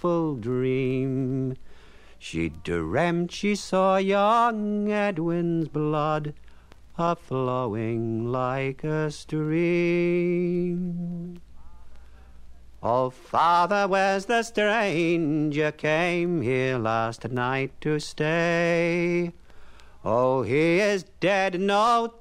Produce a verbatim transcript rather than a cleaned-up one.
wakeful dream. She dreamt she saw young Edwin's blood a-flowing like a stream. Oh, father, where's the stranger came here last night to stay? Oh, he is dead, no